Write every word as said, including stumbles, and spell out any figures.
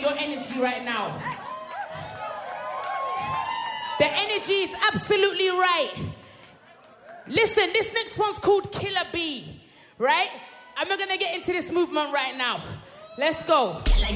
your energy right now. The energy is absolutely right. Listen, this next one's called Killer Bee, right? And we're going to get into this movement right now. Let's go. Gyal